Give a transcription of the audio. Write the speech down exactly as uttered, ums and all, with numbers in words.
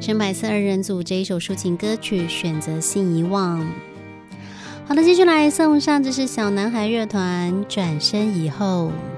深白色二人组这一首抒情歌曲选择性遗忘。好的，接下来送上这是小男孩乐团转身以后。